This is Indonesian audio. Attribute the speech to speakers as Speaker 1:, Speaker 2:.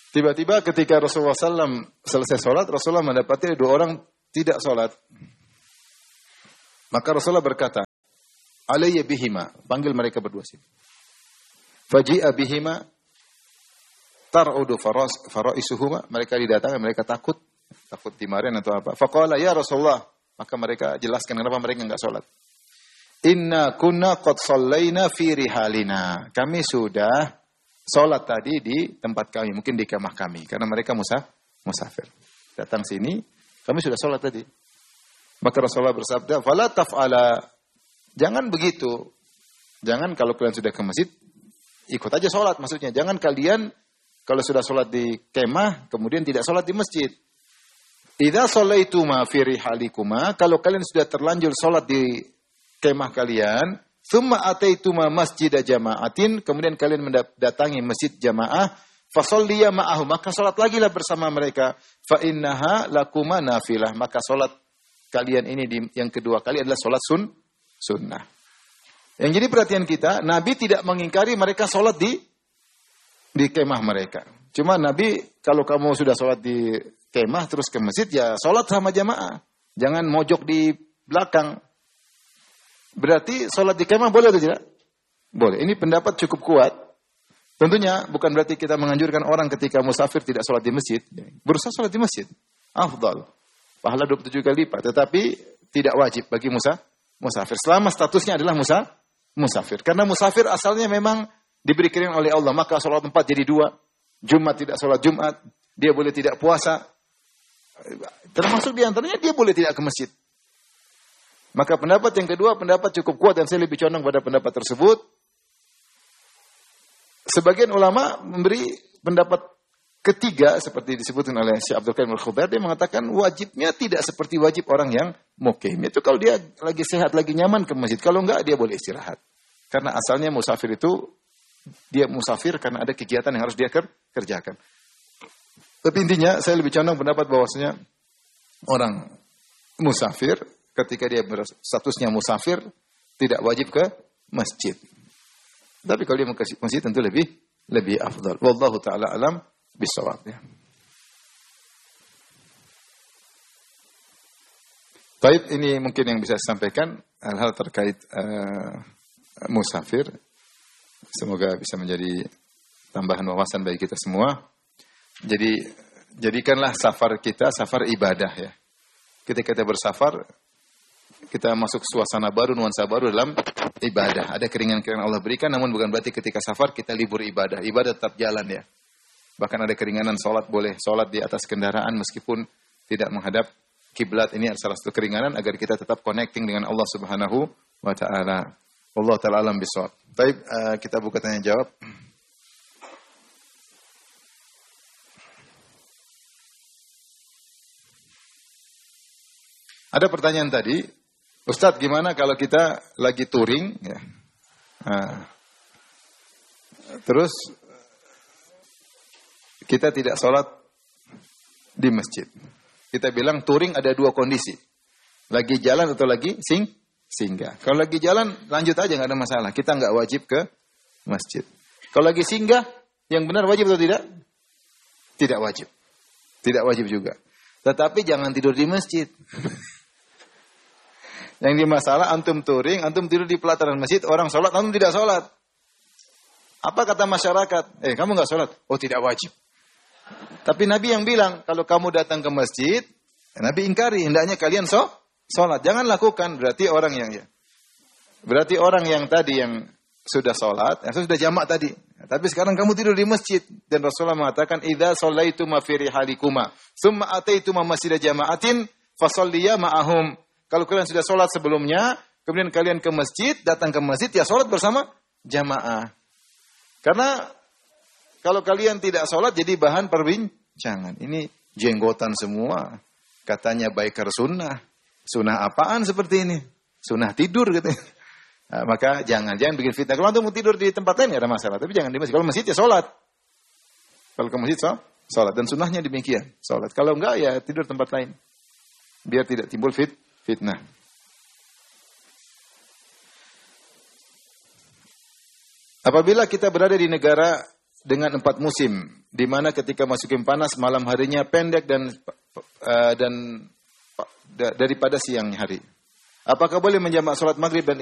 Speaker 1: Tiba-tiba ketika Rasulullah SAW selesai sholat, Rasulullah mendapati 2 orang tidak sholat. Maka Rasulullah berkata, alayya bihima, panggil mereka berdua sini. Faji'a bihima, tar'udu faraisuhuma, mereka didatangkan, mereka takut dimarahin atau apa. Faqala ya Rasulullah, maka mereka jelaskan kenapa mereka enggak sholat. Inna kunna qad shallaina fi rihalina, kami sudah sholat tadi di tempat kami, mungkin di kemah kami, karena mereka musafir. Datang sini, kami sudah sholat tadi. Maka Rasulullah bersabda, fala taf'ala, jangan begitu. Jangan kalau kalian sudah ke masjid, ikut aja sholat maksudnya. Jangan kalian kalau sudah sholat di kemah, kemudian tidak sholat di masjid. Idza shallaituma fi rihalikuma, kalau kalian sudah terlanjur sholat di kemah kalian, thumma ataituma masjida jama'atin, kemudian kalian mendatangi masjid jamaah, fasalliya ma'ahum, maka sholat lagi lah bersama mereka. Fa innaha lakuma nafilah, maka sholat kalian ini yang kedua kali adalah sholat sunnah. Yang jadi perhatian kita, Nabi tidak mengingkari mereka sholat di kemah mereka. Cuma Nabi, kalau kamu sudah sholat di kemah terus ke masjid, ya sholat sama jamaah. Jangan mojok di belakang. Berarti sholat di kemah boleh atau tidak? Boleh. Ini pendapat cukup kuat. Tentunya bukan berarti kita menganjurkan orang ketika musafir tidak sholat di masjid. Berusaha sholat di masjid. Afdal. Pahala 27 kali lipat. Tetapi tidak wajib bagi musafir. Selama statusnya adalah musafir. Karena musafir asalnya memang diberi keringanan oleh Allah. Maka sholat 4 jadi 2. Jumat tidak sholat Jumat. Dia boleh tidak puasa. Termasuk diantaranya dia boleh tidak ke masjid. Maka pendapat yang kedua, pendapat cukup kuat dan saya lebih condong pada pendapat tersebut. Sebagian ulama memberi pendapat ketiga seperti disebutkan oleh Syekh Abdul Qadir Al-Khudair, dia mengatakan wajibnya tidak seperti wajib orang yang mukim. Itu kalau dia lagi sehat, lagi nyaman ke masjid. Kalau enggak, dia boleh istirahat. Karena asalnya musafir itu, dia musafir karena ada kegiatan yang harus dia kerjakan. Tapi intinya, saya lebih condong pendapat bahwasanya orang musafir, ketika dia berstatusnya musafir, tidak wajib ke masjid. Tapi kalau dia mau ke masjid tentu lebih afdal. Wallahu ta'ala alam bisawab. Ya. Baik, ini mungkin yang bisa saya sampaikan hal-hal terkait musafir. Semoga bisa menjadi tambahan wawasan bagi kita semua. Jadi jadikanlah safar kita safar ibadah ya. Ketika kita bersafar, kita masuk suasana baru, nuansa baru dalam ibadah. Ada keringanan-keringanan Allah berikan, namun bukan berarti ketika safar kita libur ibadah. Ibadah tetap jalan ya. Bahkan ada keringanan sholat, boleh sholat di atas kendaraan meskipun tidak menghadap kiblat. Ini adalah salah satu keringanan agar kita tetap connecting dengan Allah Subhanahu wa taala. Wallahu taala alam bisawab. Baik, kita buka tanya jawab. Ada pertanyaan tadi, Ustadz, gimana kalau kita lagi touring, ya. Terus kita tidak sholat di masjid. Kita bilang touring ada 2 kondisi, lagi jalan atau lagi singgah. Kalau lagi jalan lanjut aja, nggak ada masalah. Kita nggak wajib ke masjid. Kalau lagi singgah, yang benar wajib atau tidak? Tidak wajib. Tidak wajib juga. Tetapi jangan tidur di masjid. Yang di masalah antum touring, antum tidur di pelataran masjid, orang sholat, antum tidak sholat. Apa kata masyarakat? Kamu nggak sholat? Oh, tidak wajib. Tapi Nabi yang bilang, kalau kamu datang ke masjid, Nabi ingkari, hendaknya kalian sholat. Jangan lakukan. Berarti orang yang tadi yang sudah sholat, yang sudah jamak tadi. Tapi sekarang kamu tidur di masjid. Dan Rasulullah mengatakan, idza shallaituma fi rihalikuma, tsumma ataituma masjida jama'atin, fasalliya ma'ahum. Kalau kalian sudah sholat sebelumnya, kemudian kalian ke masjid, datang ke masjid, ya sholat bersama jamaah. Karena kalau kalian tidak sholat, jadi bahan perbincangan. Ini jenggotan semua. Katanya baikar sunnah. Sunnah apaan seperti ini? Sunnah tidur katanya. Nah, maka jangan bikin fitnah. Kalau antum mau tidur di tempat lain, nggak ada masalah. Tapi jangan di masjid. Kalau masjid ya sholat. Kalau ke masjid sholat. Dan sunnahnya demikian, sholat. Kalau enggak, ya tidur tempat lain. Biar tidak timbul fitnah. Apabila kita berada di negara dengan 4 musim di mana ketika musim panas malam harinya pendek dan daripada siang hari. Apakah boleh menjamak salat maghrib dan